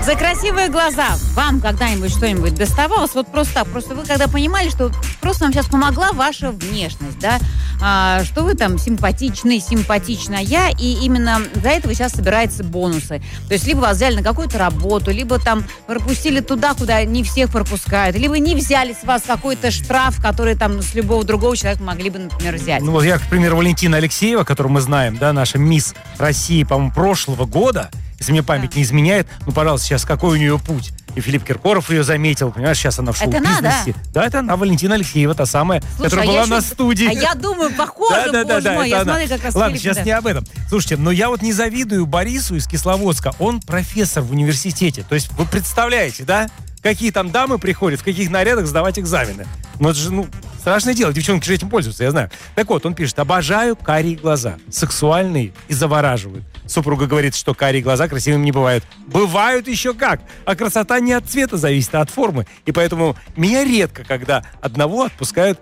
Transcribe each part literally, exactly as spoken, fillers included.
За красивые глаза вам когда-нибудь что-нибудь доставалось? Вот просто так. Просто вы когда понимали, что просто вам сейчас помогла ваша внешность, да? А, что вы там симпатичный, симпатичная, и именно за это вы сейчас собираете бонусы. То есть либо вас взяли на какую-то работу, либо там пропустили туда, куда не всех пропускают, либо не взяли с вас какой-то штраф, который там с любого другого человека могли бы, например, взять. Ну вот я, к примеру, Валентина Алексеева, которую мы знаем, да, наша мисс России, по-моему, прошлого года, если мне память да. не изменяет, ну, пожалуйста, сейчас какой у нее путь? И Филипп Киркоров ее заметил, понимаешь, сейчас она в шоу-бизнесе. Это она, да? Да, это она, Валентина Алексеева, та самая, Слушай, которая а была еще... на студии. А я думаю, похоже, да, да, боже да, мой, да, я она. смотрю, как раз Ладно, Филипп, сейчас да. не об этом. Слушайте, но я вот не завидую Борису из Кисловодска, он профессор в университете. То есть вы представляете, да? Какие там дамы приходят, в каких нарядах сдавать экзамены. Ну, это же, ну, страшное дело. Девчонки же этим пользуются, я знаю. Так вот, он пишет: обожаю карие глаза. Сексуальные и завораживают. Супруга говорит, что карие глаза красивыми не бывают. Бывают еще как. А красота не от цвета зависит, а от формы. И поэтому меня редко, когда одного отпускают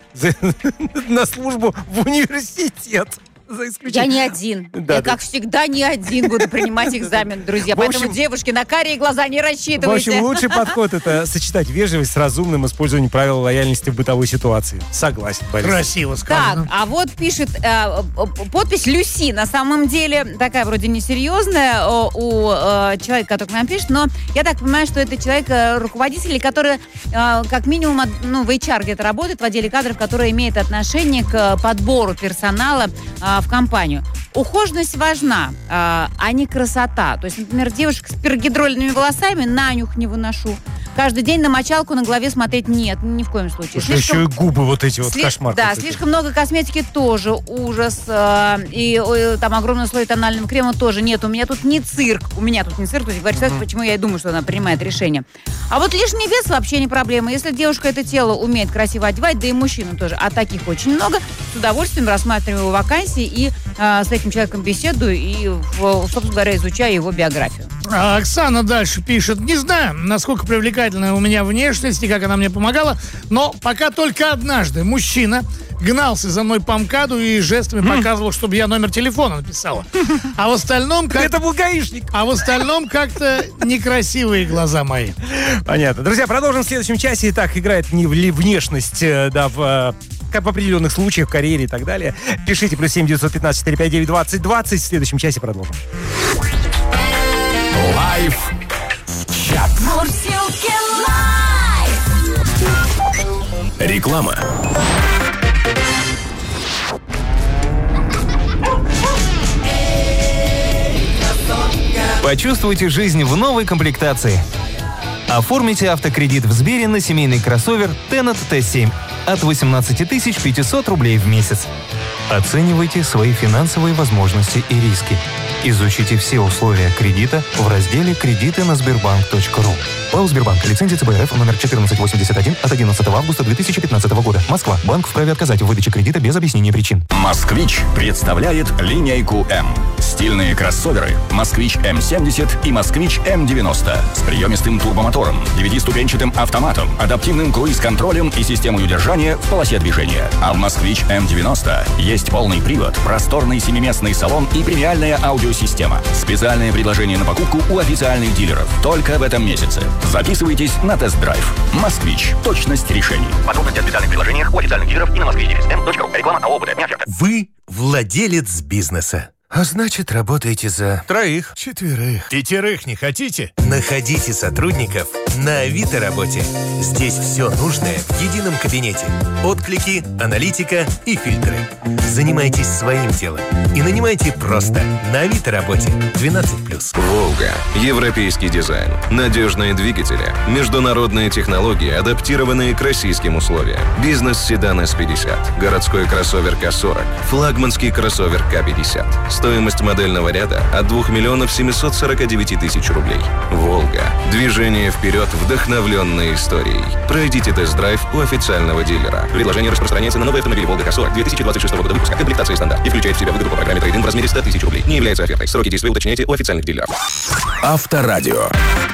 на службу в университет. За я не один. Да, я, да. как всегда, не один буду принимать экзамен, друзья. В общем, Поэтому, девушки, на карие глаза не рассчитывайте. В общем, лучший подход — это сочетать вежливость с разумным использованием правил лояльности в бытовой ситуации. Согласен, Борис. Красиво сказано. Так, а вот пишет э, подпись Люси. На самом деле, такая вроде несерьезная у, у э, человека, который к нам пишет, но я так понимаю, что это человек, э, руководитель, который э, как минимум от, ну, в эйч ар где-то работает, в отделе кадров, который имеет отношение к подбору персонала э, в компанию. Ухоженность важна, а, а не красота. То есть, например, девушка с пергидрольными волосами на нюх не выношу. Каждый день на мочалку на голове смотреть нет, ни в коем случае. Слушай, слишком... еще и губы вот эти вот Сли... кошмар. Да, какой-то. Слишком много косметики тоже ужас. Э, и э, там огромный слой тонального крема тоже нет. У меня тут не цирк. У меня тут не цирк. То есть говорит, mm-hmm. почему я и думаю, что она принимает решение. А вот лишний вес вообще не проблема. Если девушка это тело умеет красиво одевать, да и мужчина тоже, а таких очень много, с удовольствием рассматриваю вакансии и э, с этим человеком беседую и, в, собственно говоря, изучаю его биографию. А Оксана дальше пишет: не знаю, насколько привлекательная у меня внешность и как она мне помогала, но пока только однажды мужчина гнался за мной по МКАДу и жестами показывал, чтобы я номер телефона написала. А в остальном... Как... Это был гаишник. А в остальном как-то некрасивые глаза мои. Понятно. Друзья, продолжим в следующем часе. Итак, играет не внешность, да, в... как в определенных случаях, в карьере и так далее. Пишите плюс семь девятьсот пятнадцать четыре пять девять двадцать двадцать. В следующем часе продолжим. Лайф чат. Реклама. Почувствуйте жизнь в новой комплектации. Оформите автокредит в Сбере на семейный кроссовер Tennet Т семь от восемнадцать тысяч пятьсот рублей в месяц. Оценивайте свои финансовые возможности и риски. Изучите все условия кредита в разделе «Кредиты на Сбербанк точка ру». ПАО «Сбербанк». Лицензия Ц Б Р Ф номер четырнадцать восемьдесят один от одиннадцатого августа две тысячи пятнадцатого года. Москва. Банк вправе отказать в выдаче кредита без объяснения причин. «Москвич» представляет линейку М. Стильные кроссоверы «Москвич М семьдесят» и «Москвич М девяносто» с приемистым турбомотором, девятиступенчатым автоматом, адаптивным круиз-контролем и системой удержания в полосе движения. А в «Москвич М девяносто» есть полный привод, просторный семиместный салон и премиальная аудиосистема. Специальное предложение на покупку у официальных дилеров только в этом месяце. Записывайтесь на тест-драйв. «Москвич». Точность решений. Подробности о специальных предложениях у официальных дилеров и на москвич м точка ру. Реклама АО «БД». Вы владелец бизнеса. А значит, работаете за... Троих. Четверых. Пятерых не хотите? Находите сотрудников на Авито работе. Здесь все нужное в едином кабинете. Отклики, аналитика и фильтры. Занимайтесь своим делом и нанимайте просто на Авито работе. двенадцать плюс. «Волга». Европейский дизайн. Надежные двигатели. Международные технологии, адаптированные к российским условиям. Бизнес-седан эс пятьдесят. Городской кроссовер К сорок. Флагманский кроссовер К пятьдесят. Стоимость модельного ряда от двух миллионов семьсот сорок девять тысяч рублей. «Волга». Движение вперед, вдохновленное историей. Пройдите тест-драйв у официального дилера. Предложение распространяется на новые автомобили «Волга К сорок» две тысячи двадцать шестого года выпуска. Комплектация стандарт и включает в себя выгоду по программе трейд-ин в размере сто тысяч рублей. Не является офертой. Сроки действия уточняйте у официальных дилеров. Авторадио.